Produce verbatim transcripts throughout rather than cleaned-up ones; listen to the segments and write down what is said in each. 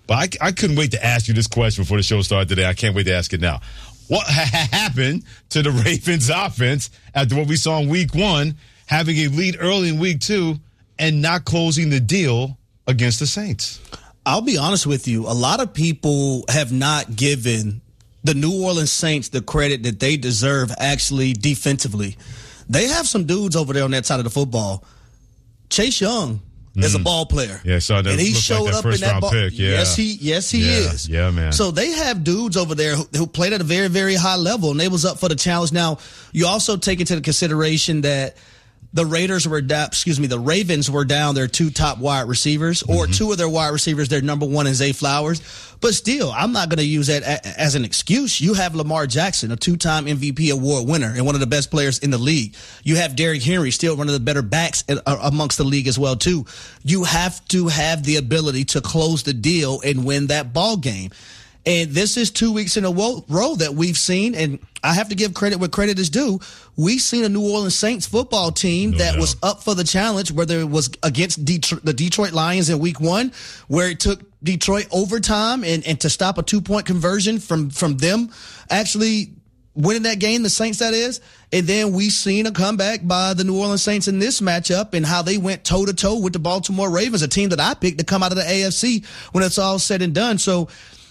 But I, I couldn't wait to ask you this question before the show started today. I can't wait to ask it now. What ha- happened to the Ravens offense after what we saw in week one, having a lead early in week two and not closing the deal against the Saints? I'll be honest with you. A lot of people have not given the New Orleans Saints the credit that they deserve actually defensively. They have some dudes over there on that side of the football. Chase Young is mm. a ball player. Yeah, so that and he showed like up in that ball. Pick. Yeah. Yes, he yes he yeah. is. Yeah, man. So they have dudes over there who, who played at a very, very high level, and they was up for the challenge. Now, you also take into consideration that the Raiders were down, excuse me, the Ravens were down their two top wide receivers, or mm-hmm. two of their wide receivers, their number one and Zay Flowers. But still, I'm not going to use that a, as an excuse. You have Lamar Jackson, a two-time M V P award winner and one of the best players in the league. You have Derrick Henry, still one of the better backs in, uh, amongst the league as well, too. You have to have the ability to close the deal and win that ball game. And this is two weeks in a row that we've seen, and I have to give credit where credit is due. We've seen a New Orleans Saints football team no that doubt. was up for the challenge, whether it was against Detroit, the Detroit Lions in week one, where it took Detroit overtime and, and to stop a two-point conversion from, from them actually winning that game, the Saints that is. And then we've seen a comeback by the New Orleans Saints in this matchup and how they went toe-to-toe with the Baltimore Ravens, a team that I picked to come out of the A F C when it's all said and done. So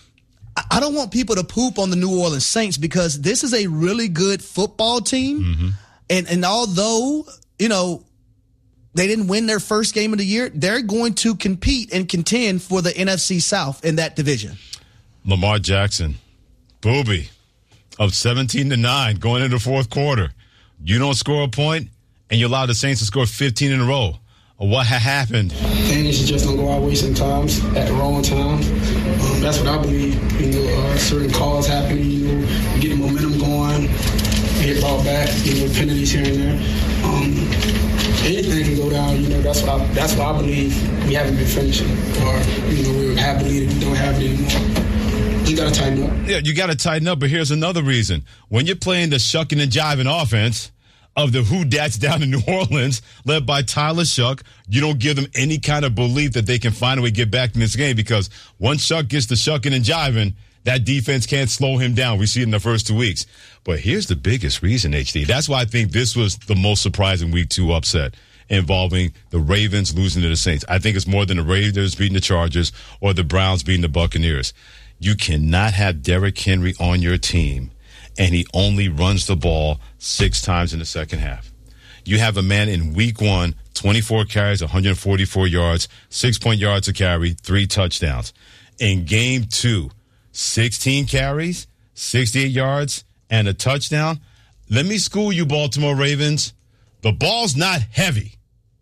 I don't want people to poop on the New Orleans Saints because this is a really good football team. Mm-hmm. And and although, you know, they didn't win their first game of the year, they're going to compete and contend for the N F C South in that division. Lamar Jackson, booby, of seventeen to nine going into the fourth quarter. You don't score a point, and you allow the Saints to score fifteen in a row. What ha- happened? Things just don't go our way sometimes at the wrong time. Um, that's what I believe. You know, uh, certain calls happening. You know, getting momentum going, hit ball back. You know, penalties here and there. Um, anything can go down. You know, that's what I, that's what I believe. We haven't been finishing, or you know, we have believed we don't have it anymore. You got to tighten up. Yeah, you got to tighten up. But here's another reason: when you're playing the shucking and jiving offense of the Who Dats down in New Orleans, led by Tyler Shuck, you don't give them any kind of belief that they can find a way to get back in this game, because once Shuck gets to shucking and jiving, that defense can't slow him down. We see it in the first two weeks. But here's the biggest reason, H D. That's why I think this was the most surprising week two upset involving the Ravens losing to the Saints. I think it's more than the Raiders beating the Chargers or the Browns beating the Buccaneers. You cannot have Derrick Henry on your team and he only runs the ball six times in the second half. You have a man in week one, twenty-four carries, one hundred forty-four yards, six-point yards a carry, three touchdowns. In game two, sixteen carries, sixty-eight yards, and a touchdown. Let me school you, Baltimore Ravens. The ball's not heavy.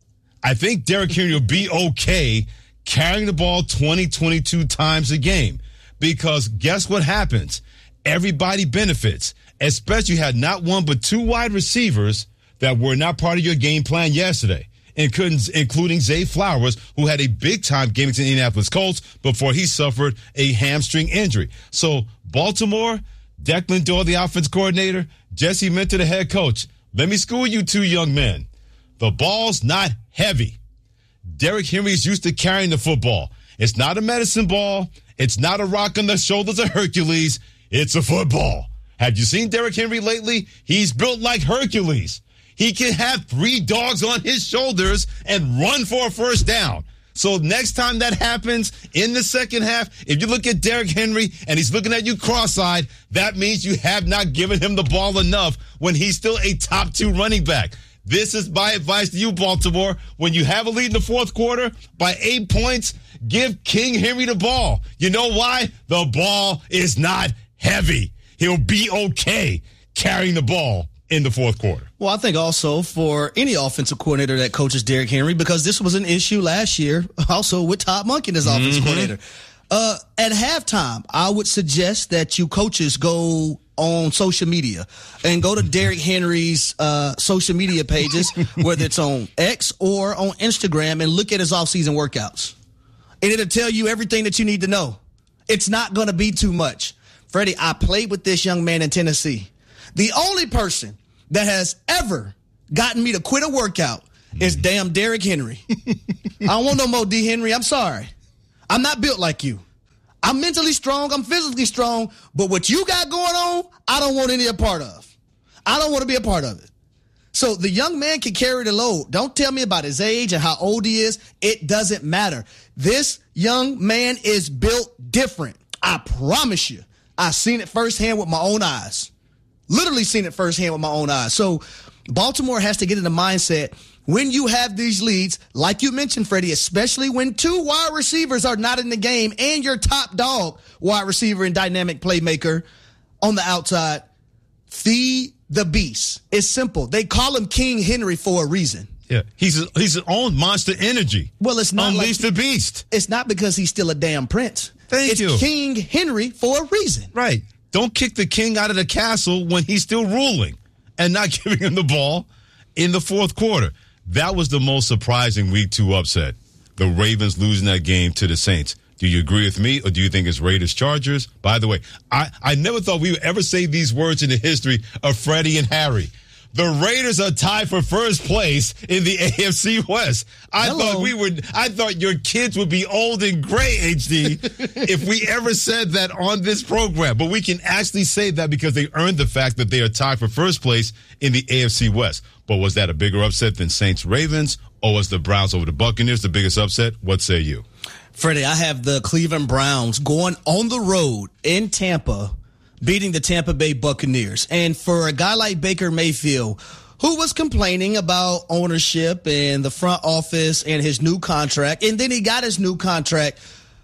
I think Derrick Henry will be okay carrying the ball twenty, twenty-two times a game, because guess what happens? Everybody benefits, especially you had not one but two wide receivers that were not part of your game plan yesterday, including Zay Flowers, who had a big-time game against the Indianapolis Colts before he suffered a hamstring injury. So Baltimore, Declan Dore, the offense coordinator, Jesse Minter, the head coach. Let me school you two young men. The ball's not heavy. Derrick Henry is used to carrying the football. It's not a medicine ball. It's not a rock on the shoulders of Hercules. It's a football. Have you seen Derrick Henry lately? He's built like Hercules. He can have three dogs on his shoulders and run for a first down. So next time that happens in the second half, if you look at Derrick Henry and he's looking at you cross-eyed, that means you have not given him the ball enough when he's still a top two running back. This is my advice to you, Baltimore. When you have a lead in the fourth quarter by eight points, give King Henry the ball. You know why? The ball is not heavy. He'll be okay carrying the ball in the fourth quarter. Well, I think also for any offensive coordinator that coaches Derrick Henry, because this was an issue last year also with Todd Monken as offensive mm-hmm. coordinator. Uh, at halftime, I would suggest that you coaches go on social media and go to Derrick Henry's uh, social media pages, whether it's on X or on Instagram, and look at his offseason workouts. And it'll tell you everything that you need to know. It's not going to be too much. Freddie, I played with this young man in Tennessee. The only person that has ever gotten me to quit a workout is damn Derrick Henry. I don't want no more D. Henry. I'm sorry. I'm not built like you. I'm mentally strong. I'm physically strong. But what you got going on, I don't want any a part of. I don't want to be a part of it. So the young man can carry the load. Don't tell me about his age and how old he is. It doesn't matter. This young man is built different. I promise you. I've seen it firsthand with my own eyes. Literally seen it firsthand with my own eyes. So Baltimore has to get in the mindset when you have these leads, like you mentioned, Freddie, especially when two wide receivers are not in the game and your top dog wide receiver and dynamic playmaker on the outside, feed the beast. It's simple. They call him King Henry for a reason. Yeah, he's he's his own monster energy. Well, it's not Unleash like, the beast. It's not because he's still a damn prince. Thank it's you. King Henry for a reason. Right. Don't kick the king out of the castle when he's still ruling and not giving him the ball in the fourth quarter. That was the most surprising week two upset. The Ravens losing that game to the Saints. Do you agree with me, or do you think it's Raiders-Chargers? By the way, I, I never thought we would ever say these words in the history of Freddie and Harry. The Raiders are tied for first place in the A F C West. I Hello. thought we would. I thought your kids would be old and gray, H D, if we ever said that on this program. But we can actually say that because they earned the fact that they are tied for first place in the A F C West. But was that a bigger upset than Saints-Ravens, or was the Browns over the Buccaneers the biggest upset? What say you? Freddie, I have the Cleveland Browns going on the road in Tampa, beating the Tampa Bay Buccaneers. And for a guy like Baker Mayfield, who was complaining about ownership and the front office and his new contract, and then he got his new contract,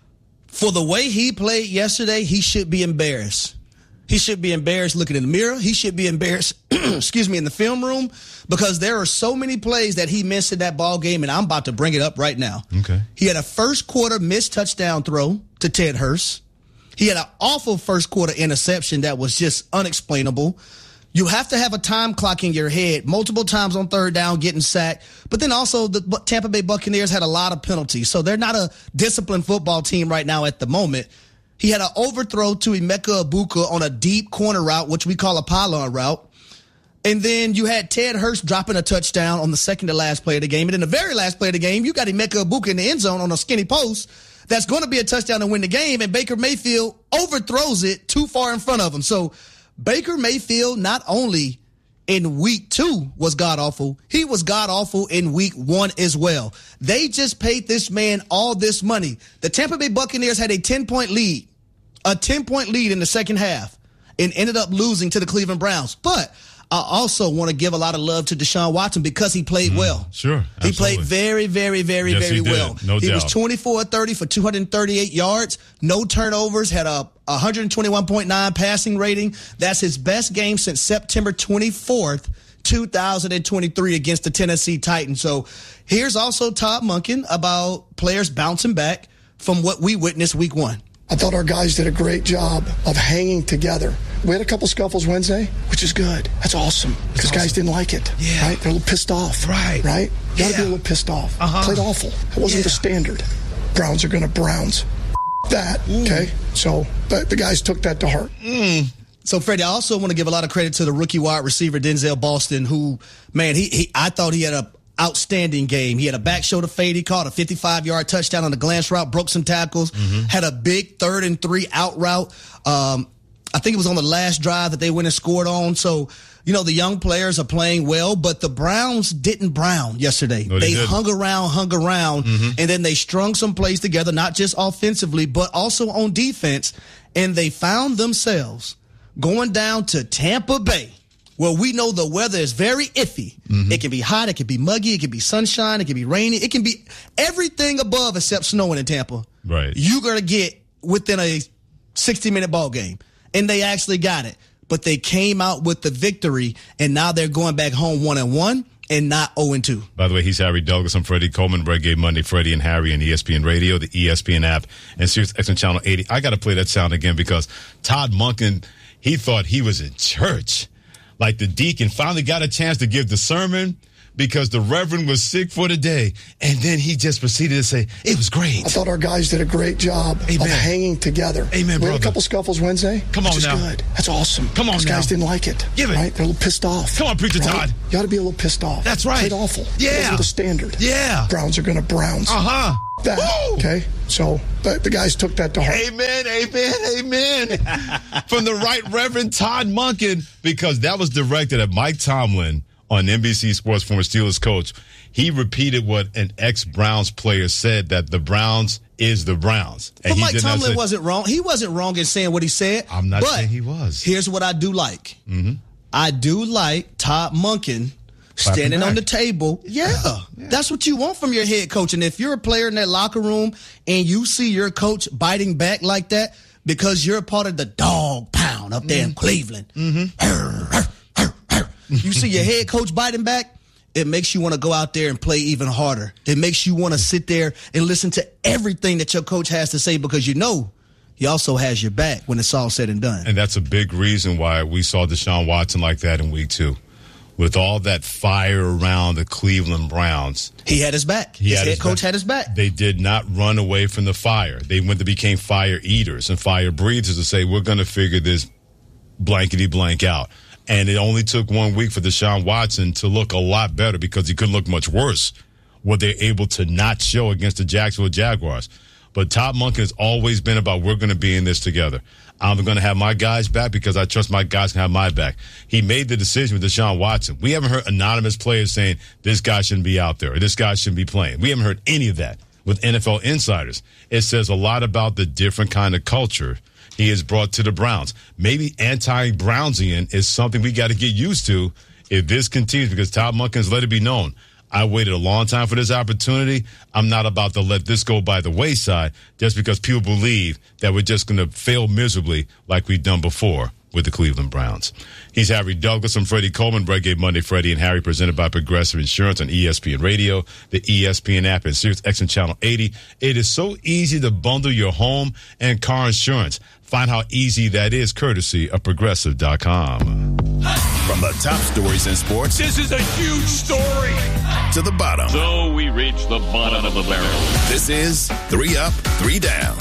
for the way he played yesterday, he should be embarrassed. He should be embarrassed looking in the mirror. He should be embarrassed, excuse me, in the film room, because there are so many plays that he missed in that ball game, and I'm about to bring it up right now. Okay. He had a first quarter missed touchdown throw to Ted Hurst. He had an awful first quarter interception that was just unexplainable. You have to have a time clock in your head multiple times on third down, getting sacked. But then also the Tampa Bay Buccaneers had a lot of penalties. So they're not a disciplined football team right now at the moment. He had an overthrow to Emeka Egbuka on a deep corner route, which we call a pylon route. And then you had Ted Hurst dropping a touchdown on the second to last play of the game. And in the very last play of the game, you got Emeka Egbuka in the end zone on a skinny post. That's going to be a touchdown to win the game. And Baker Mayfield overthrows it too far in front of him. So Baker Mayfield, not only in week two was god-awful, he was god-awful in week one as well. They just paid this man all this money. The Tampa Bay Buccaneers had a ten-point lead, a ten-point lead in the second half, and ended up losing to the Cleveland Browns. But I also want to give a lot of love to Deshaun Watson because he played mm, well. Sure, absolutely. He played very, very, very, yes, very he did. well. No he doubt. was twenty-four of thirty for two hundred thirty-eight yards, no turnovers, had a one twenty-one point nine passing rating. That's his best game since September twenty-fourth, two thousand twenty-three against the Tennessee Titans. So here's also Todd Monken about players bouncing back from what we witnessed week one. I thought our guys did a great job of hanging together. We had a couple scuffles Wednesday, which is good. That's awesome because awesome. Guys didn't like it. Yeah. Right? They're a little pissed off. Right. Right? You got to yeah. be a little pissed off. Uh-huh. Played awful. It wasn't yeah. the standard. Browns are going to Browns. That, mm. okay? So the, the guys took that to heart. Mm. So, Freddie, I also want to give a lot of credit to the rookie wide receiver, Denzel Boston, who, man, he, he I thought he had a outstanding game. He had a back shoulder fade. He caught a fifty-five-yard touchdown on the glance route, broke some tackles, mm-hmm. had a big third and three out route. Um, I think it was on the last drive that they went and scored on. So, you know, the young players are playing well, but the Browns didn't brown yesterday. No, they they didn't. hung around, hung around, mm-hmm. and then they strung some plays together, not just offensively, but also on defense, and they found themselves going down to Tampa Bay, where we know the weather is very iffy. Mm-hmm. It can be hot, it can be muggy, it can be sunshine, it can be rainy, it can be everything above except snowing in Tampa. Right. You're going to get within a sixty-minute ball game. And they actually got it. But they came out with the victory, and now they're going back home one and one and not oh and two. By the way, he's Harry Douglas. I'm Freddie Coleman. Reggae Monday, Freddie and Harry on E S P N Radio, the E S P N app, and Sirius X M Channel eighty. I got to play that sound again because Todd Monken, he thought he was in church. Like the deacon finally got a chance to give the sermon, because the Reverend was sick for the day, and then he just proceeded to say, it was great. I thought our guys did a great job Amen. of hanging together. Amen, we brother. had a couple scuffles Wednesday. Come on which is now. good. That's awesome. Come on Those now. guys didn't like it. Give it. Right? They're a little pissed off. Come on, Preacher right? Todd. You ought to be a little pissed off. That's right. Played awful. Yeah. Those are the standard. Yeah. Browns are going to Browns. Uh-huh. That, Woo! okay? So the, the guys took that to heart. Amen, amen, amen. From the Right Reverend Todd Monken, because that was directed at Mike Tomlin on N B C Sports, former Steelers coach. He repeated what an ex-Browns player said, that the Browns is the Browns. And But he Mike did not Tomlin say- wasn't wrong. He wasn't wrong in saying what he said. I'm not but saying he was. Here's what I do like. Mm-hmm. I do like Todd Monken standing back. on the table. Yeah, Yeah. That's what you want from your head coach. And if you're a player in that locker room and you see your coach biting back like that because you're a part of the dog pound up there in Cleveland, mm-hmm. you see your head coach biting back, it makes you want to go out there and play even harder. It makes you want to sit there and listen to everything that your coach has to say, because you know he also has your back when it's all said and done. And that's a big reason why we saw Deshaun Watson like that in week two. With all that fire around the Cleveland Browns, He had his back. He his had head his coach back. had his back. They did not run away from the fire. They went to became fire eaters and fire breathers to say, we're going to figure this blankety blank out. And it only took one week for Deshaun Watson to look a lot better, because he couldn't look much worse what they're able to not show against the Jacksonville Jaguars. But Todd Monken has always been about, we're going to be in this together. I'm going to have my guys back because I trust my guys can have my back. He made the decision with Deshaun Watson. We haven't heard anonymous players saying this guy shouldn't be out there or this guy shouldn't be playing. We haven't heard any of that with N F L insiders. It says a lot about the different kind of culture he has brought to the Browns. Maybe anti-Brownsian is something we got to get used to if this continues, because Todd Monken's let it be known. I waited a long time for this opportunity. I'm not about to let this go by the wayside just because people believe that we're just going to fail miserably like we've done before with the Cleveland Browns. He's Harry Douglas. I'm Freddie Coleman. Reggae Monday, Freddie and Harry, presented by Progressive Insurance on E S P N Radio, the E S P N app, and Sirius X M Channel eighty. It is so easy to bundle your home and car insurance. Find how easy that is courtesy of Progressive dot com. From the top stories in sports, This is a huge story. to the bottom. So we reach the bottom of the barrel. This is Three Up, Three Down.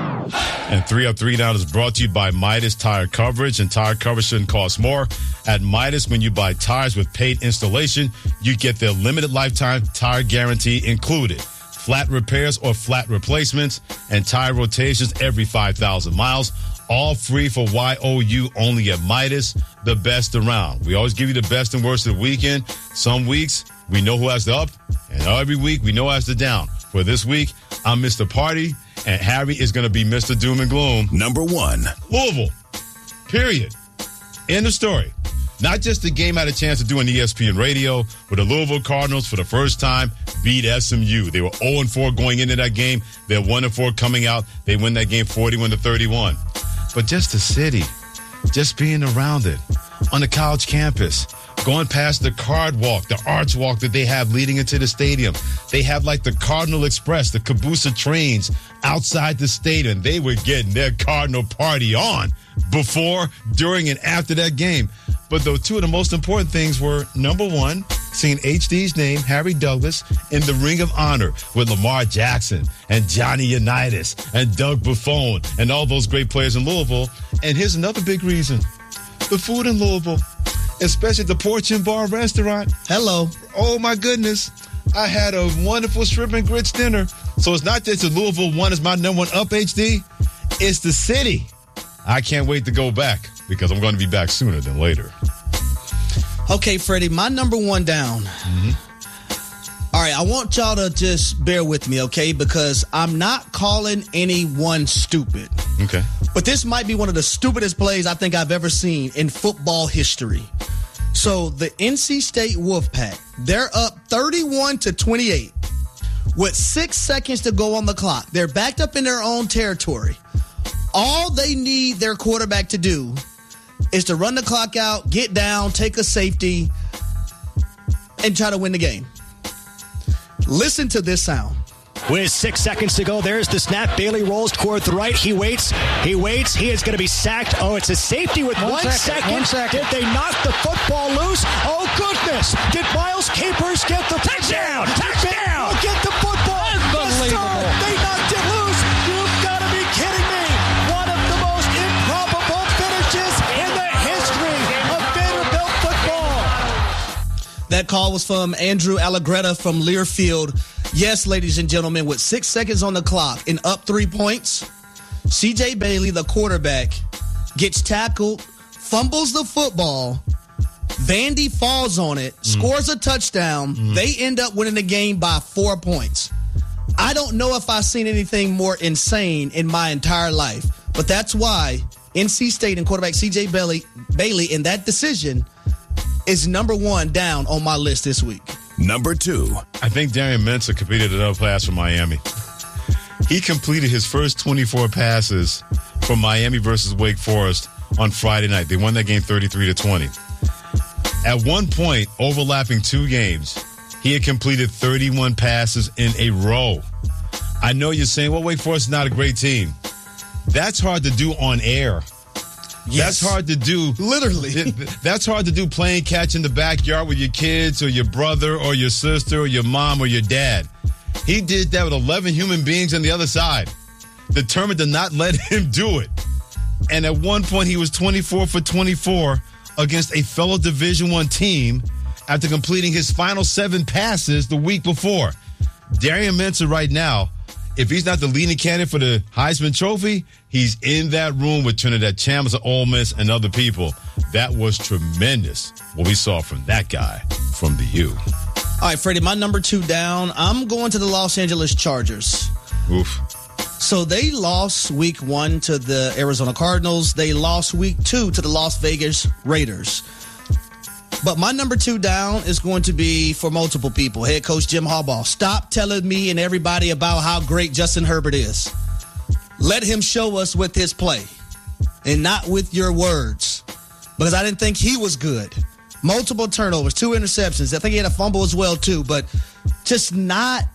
And Three Up, Three Down is brought to you by Midas Tire Coverage, and tire coverage shouldn't cost more. At Midas, when you buy tires with paid installation, you get their limited lifetime tire guarantee included. Flat repairs or flat replacements and tire rotations every five thousand miles. All free for Y O U only at Midas, the best around. We always give you the best and worst of the weekend. Some weeks, we know who has the up, and every week, we know who has the down. For this week, I'm Mister Party, and Harry is going to be Mister Doom and Gloom. Number one. Louisville, period. End of story. Not just the game had a chance to do on E S P N Radio, but the Louisville Cardinals for the first time beat S M U. They were oh and four going into that game. They're one and four coming out. They win that game forty-one to thirty-one. But just the city, just being around it, on the college campus, going past the card walk, the arch walk that they have leading into the stadium. They have like the Cardinal Express, the Caboose trains outside the stadium. They were getting their Cardinal party on before, during, and after that game. But the two of the most important things were, number one, seeing H D's name, Harry Douglas, in the Ring of Honor with Lamar Jackson and Johnny Unitas and Doug Buffon and all those great players in Louisville. And here's another big reason. The food in Louisville, especially the Porch and Bar restaurant. Hello. Oh, my goodness. I had a wonderful shrimp and grits dinner. So it's not just the Louisville one is my number one up, H D. It's the city. I can't wait to go back because I'm going to be back sooner than later. Okay, Freddie, my number one down. Mm-hmm. All right, I want y'all to just bear with me, okay? Because I'm not calling anyone stupid. Okay. But this might be one of the stupidest plays I think I've ever seen in football history. So the N C State Wolfpack, they're up thirty-one to twenty-eight with six seconds to go on the clock. They're backed up in their own territory. All they need their quarterback to do is to run the clock out, get down, take a safety, and try to win the game. Listen to this sound. with six seconds to go. There's the snap. Bailey rolls toward the right. He waits. He waits. He is going to be sacked. Oh, it's a safety with one, one second. second. One second. Did they knock the football loose? Oh, goodness. Did Miles Capers get the touchdown? Touchdown. Will get the football. Unbelievable. Yes, they knocked it loose. You've got to be kidding me. One of the most improbable finishes in the history of Vanderbilt football. That call was from Andrew Allegretta from Learfield. Yes, ladies and gentlemen, with six seconds on the clock and up three points, C J Bailey, the quarterback, gets tackled, fumbles the football. Vandy falls on it, mm. scores a touchdown. Mm. They end up winning the game by four points. I don't know if I've seen anything more insane in my entire life, but that's why N C State and quarterback C J Bailey, Bailey in that decision is number one down on my list this week. Number two. I think Darian Mensah completed another pass for Miami. He completed his first twenty-four passes for Miami versus Wake Forest on Friday night. They won that game thirty-three to twenty. At one point, overlapping two games, he had completed thirty-one passes in a row. I know you're saying, well, Wake Forest is not a great team. That's hard to do on air. Yes. That's hard to do. Literally. That's hard to do playing catch in the backyard with your kids or your brother or your sister or your mom or your dad. He did that with eleven human beings on the other side, determined to not let him do it. And at one point, he was twenty-four for twenty-four against a fellow Division One team after completing his final seven passes the week before. Darian Mensah right now, if he's not the leading candidate for the Heisman Trophy, he's in that room with Trinidad Chambers of Ole Miss and other people. That was tremendous, what we saw from that guy from the U. All right, Freddie, my number two down. I'm going to the Los Angeles Chargers. Oof. So they lost week one to the Arizona Cardinals. They lost week two to the Las Vegas Raiders. But my number two down is going to be for multiple people. Head coach Jim Harbaugh. Stop telling me and everybody about how great Justin Herbert is. Let him show us with his play and not with your words. Because I didn't think he was good. Multiple turnovers, two interceptions. I think he had a fumble as well, too. But just not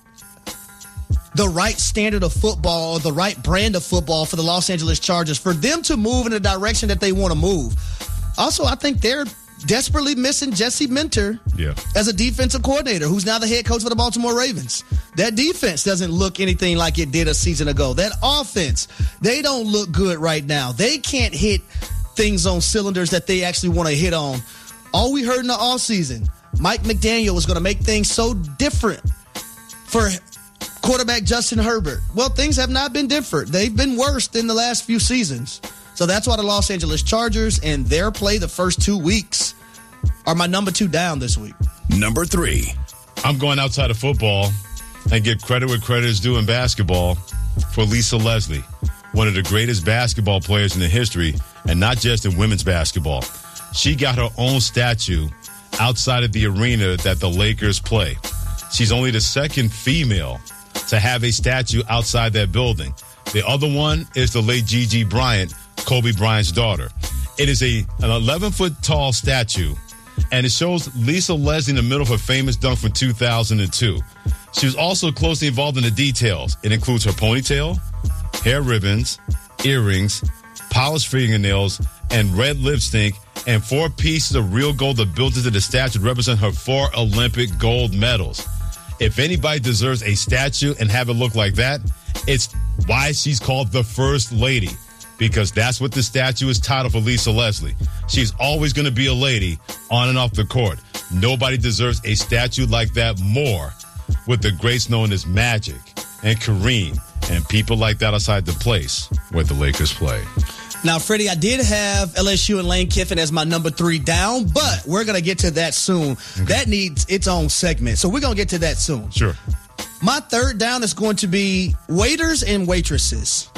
the right standard of football or the right brand of football for the Los Angeles Chargers. For them to move in the direction that they want to move. Also, I think they're desperately missing Jesse Minter yeah. as a defensive coordinator, who's now the head coach for the Baltimore Ravens. That defense doesn't look anything like it did a season ago. That offense, they don't look good right now. They can't hit things on cylinders that they actually want to hit on. All we heard in the offseason, Mike McDaniel was going to make things so different for quarterback Justin Herbert. Well, things have not been different. They've been worse than the last few seasons. So that's why the Los Angeles Chargers and their play the first two weeks are my number two down this week. Number three. I'm going outside of football and give credit where credit is due in basketball for Lisa Leslie, one of the greatest basketball players in the history, and not just in women's basketball. She got her own statue outside of the arena that the Lakers play. She's only the second female to have a statue outside that building. The other one is the late Gigi Bryant, Kobe Bryant's daughter. It is a an eleven-foot-tall statue, and it shows Lisa Leslie in the middle of her famous dunk from two thousand two. She was also closely involved in the details. It includes her ponytail, hair ribbons, earrings, polished fingernails, and red lipstick, and four pieces of real gold that built into the statue to represent her four Olympic gold medals. If anybody deserves a statue and have it look like that, it's why she's called the First Lady, because that's what the statue is titled for Lisa Leslie. She's always going to be a lady on and off the court. Nobody deserves a statue like that more, with the greats known as Magic and Kareem and people like that outside the place where the Lakers play. Now, Freddie, I did have L S U and Lane Kiffin as my number three down, but we're going to get to that soon. Okay. That needs its own segment, so we're going to get to that soon. Sure. My third down is going to be waiters and waitresses.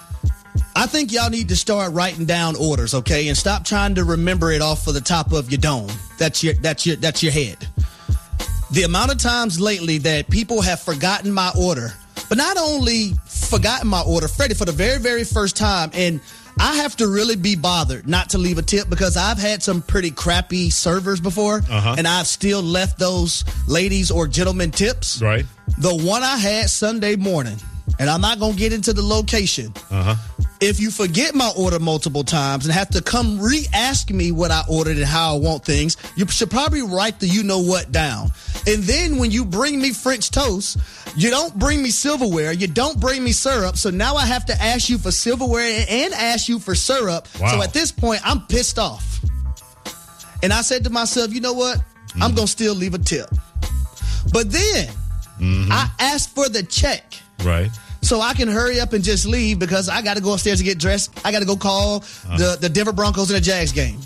I think y'all need to start writing down orders, okay, and stop trying to remember it off of the top of your dome. That's your that's your that's your head. The amount of times lately that people have forgotten my order but not only forgotten my order, Freddie, for the very, very first time, and I have to really be bothered not to leave a tip because I've had some pretty crappy servers before, uh-huh. and I've still left those ladies or gentlemen tips. Right. The one I had Sunday morning, and I'm not going to get into the location. Uh-huh. If you forget my order multiple times and have to come re-ask me what I ordered and how I want things, you should probably write the you-know-what down. And then when you bring me French toast, you don't bring me silverware, you don't bring me syrup, so now I have to ask you for silverware and ask you for syrup. Wow. So at this point, I'm pissed off. And I said to myself, you know what? Mm-hmm. I'm going to still leave a tip. But then mm-hmm. I asked for the check. Right. So I can hurry up and just leave because I got to go upstairs and get dressed. I got to go call uh-huh. the, the Denver Broncos and the Jags game.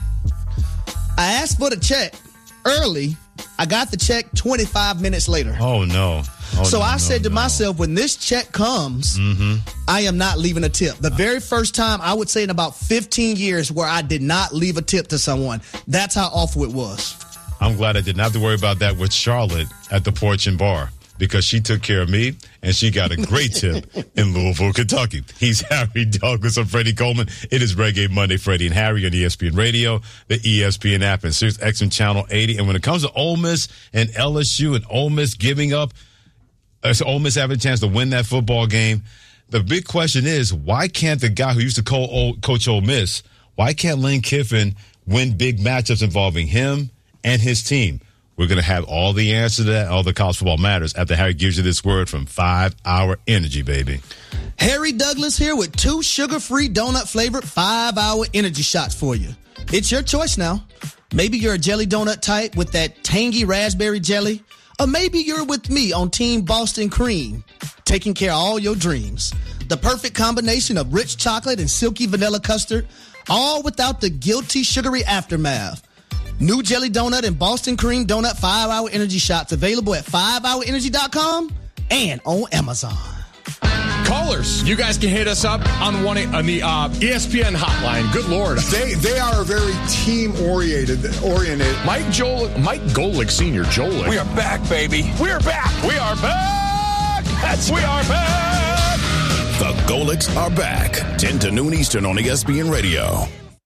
I asked for the check early. I got the check twenty-five minutes later. Oh, no. Oh, so no, I no, said to no. myself, when this check comes, mm-hmm. I am not leaving a tip. The very first time, I would say in about fifteen years, where I did not leave a tip to someone. That's how awful it was. I'm glad I didn't have to worry about that with Charlotte at the Porch and Bar, because she took care of me, and she got a great tip in Louisville, Kentucky. He's Harry Douglas. I'm Freddie Coleman. It is Reggae Monday, Freddie and Harry on E S P N Radio, the E S P N app, and Sirius X M Channel eighty. And when it comes to Ole Miss and L S U and Ole Miss giving up, uh, so Ole Miss having a chance to win that football game, the big question is, why can't the guy who used to co- coach Ole Miss, why can't Lane Kiffin win big matchups involving him and his team? We're going to have all the answers to that, all the college football matters, after Harry gives you this word from five hour Energy, baby. Harry Douglas here with two sugar-free donut-flavored five hour Energy shots for you. It's your choice now. Maybe you're a jelly donut type with that tangy raspberry jelly, or maybe you're with me on Team Boston Cream, taking care of all your dreams. The perfect combination of rich chocolate and silky vanilla custard, all without the guilty sugary aftermath. New Jelly Donut and Boston Cream Donut five hour Energy Shots available at five hour energy dot com and on Amazon. Callers, you guys can hit us up on one on the uh, E S P N hotline. Good Lord. They they are very team-oriented. oriented. Mike Joel, Mike Golick Senior Joel. We are back, baby. We are back. We are back. That's we are back. The Golicks are back. ten to noon Eastern on E S P N Radio.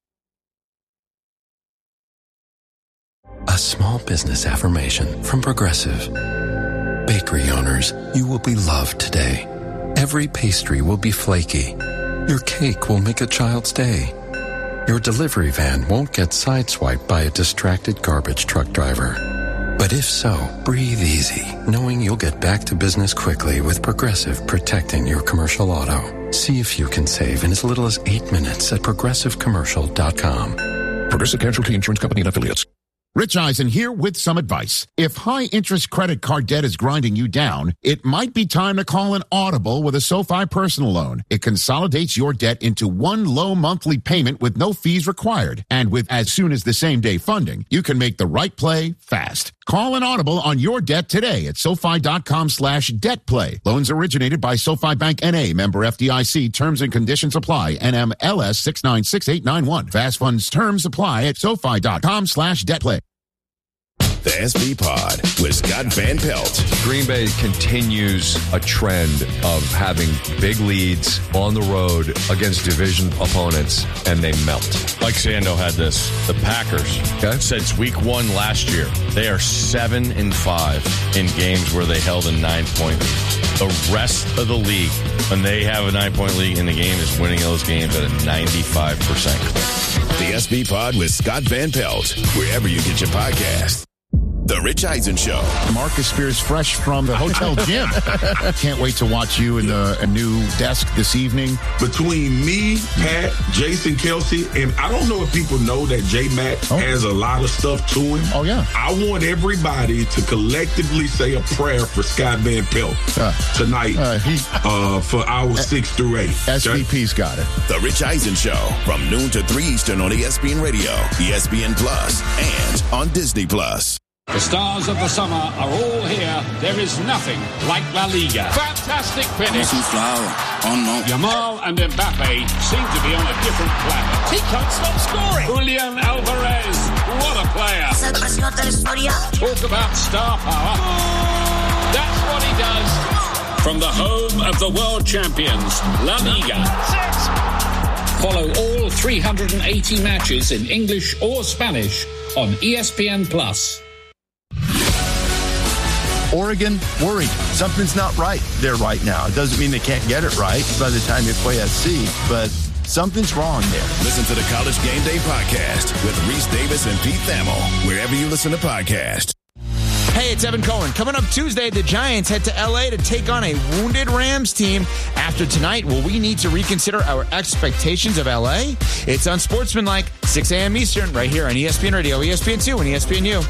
A small business affirmation from Progressive. Bakery owners, you will be loved today. Every pastry will be flaky. Your cake will make a child's day. Your delivery van won't get sideswiped by a distracted garbage truck driver. But if so, breathe easy, knowing you'll get back to business quickly with Progressive protecting your commercial auto. See if you can save in as little as eight minutes at progressive commercial dot com. Progressive Casualty Insurance Company and Affiliates. Rich Eisen here with some advice. If high-interest credit card debt is grinding you down, it might be time to call an Audible with a SoFi personal loan. It consolidates your debt into one low monthly payment with no fees required. And with as soon as the same day funding, you can make the right play fast. Call an Audible on your debt today at SoFi.com slash debt play. Loans originated by SoFi Bank N A, member F D I C. Terms and conditions apply. N M L S six nine six eight nine one. Fast funds terms apply at SoFi.com slash debt play. The S B Pod with Scott Van Pelt. Green Bay continues a trend of having big leads on the road against division opponents, and they melt. Like Sando had this. The Packers, okay. Since week one last year, they are seven and five in games where they held a nine-point lead. The rest of the league, when they have a nine-point lead in the game, is winning those games at a ninety-five percent clip. The S B Pod with Scott Van Pelt, wherever you get your podcast. The Rich Eisen Show. Marcus Spears fresh from the hotel gym. Can't wait to watch you in the a new desk this evening. Between me, Pat, Jason Kelsey, and I don't know if people know that J-Mac oh. has a lot of stuff to him. Oh, yeah. I want everybody to collectively say a prayer for Scott Van Pelt uh, tonight uh, he, uh, for hours uh, six through eight. S V P's got it. The Rich Eisen Show from noon to three Eastern on E S P N Radio, E S P N Plus, and on Disney Plus. The stars of the summer are all here. There is nothing like La Liga. Fantastic finish. Oh no. Yamal and Mbappe seem to be on a different planet. He can't stop scoring. Julian Alvarez, what a player. Talk about star power. That's what he does. from the home of the world champions, La Liga. Follow all three hundred eighty matches in English or Spanish on E S P N Plus. Oregon, worried. Something's not right there right now. It doesn't mean they can't get it right by the time you play S C, but something's wrong there. Listen to the College Game Day podcast with Reese Davis and Pete Thamel, wherever you listen to podcasts. Hey, it's Evan Cohen. Coming up Tuesday, the Giants head to L A to take on a wounded Rams team. After tonight, will we need to reconsider our expectations of L A? It's Unsportsmanlike, six a.m. Eastern, right here on E S P N Radio, E S P N two, and E S P N U.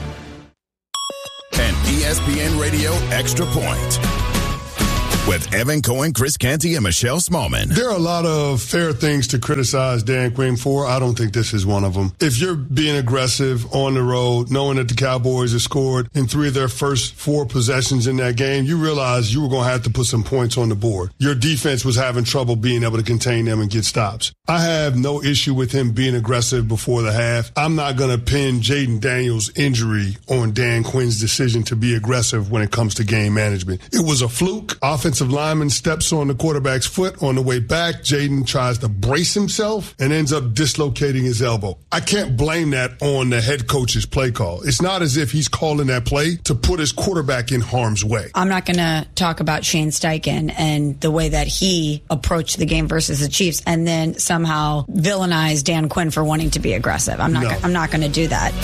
An E S P N Radio Extra Point with Evan Cohen, Chris Canty, and Michelle Smallman. There are a lot of fair things to criticize Dan Quinn for. I don't think this is one of them. If you're being aggressive on the road, knowing that the Cowboys have scored in three of their first four possessions in that game, you realize you were going to have to put some points on the board. Your defense was having trouble being able to contain them and get stops. I have no issue with him being aggressive before the half. I'm not going to pin Jaden Daniels' injury on Dan Quinn's decision to be aggressive when it comes to game management. It was a fluke. Offensive lineman steps on the quarterback's foot on the way back. Jaden tries to brace himself and ends up dislocating his elbow. I can't blame that on the head coach's play call. It's not as if he's calling that play to put his quarterback in harm's way. I'm not going to talk about Shane Steichen and the way that he approached the game versus the Chiefs and then somehow villainize Dan Quinn for wanting to be aggressive. I'm not no. I'm not going to do that.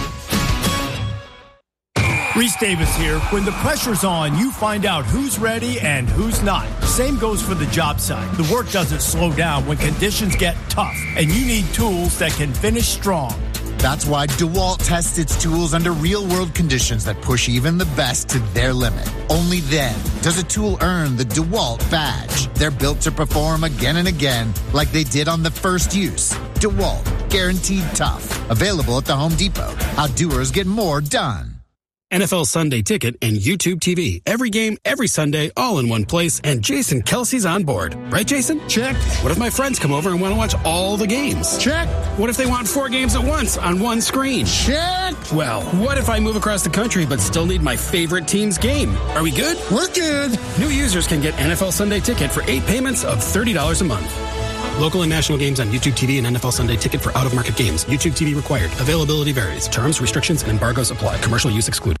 Reese Davis here. When the pressure's on, you find out who's ready and who's not. Same goes for the job site. The work doesn't slow down when conditions get tough, and you need tools that can finish strong. That's why DeWalt tests its tools under real-world conditions that push even the best to their limit. Only then does a tool earn the DeWalt badge. They're built to perform again and again like they did on the first use. DeWalt, guaranteed tough. Available at the Home Depot. How doers get more done. N F L Sunday Ticket and YouTube T V. Every game, every Sunday, all in one place, and Jason Kelsey's on board. Right, Jason? Check. What if my friends come over and want to watch all the games? Check. What if they want four games at once on one screen? Check. Well, what if I move across the country but still need my favorite team's game? Are we good? We're good. New users can get N F L Sunday Ticket for eight payments of thirty dollars a month. Local and national games on YouTube T V and N F L Sunday Ticket for out-of-market games. YouTube T V required. Availability varies. Terms, restrictions, and embargoes apply. Commercial use excluded.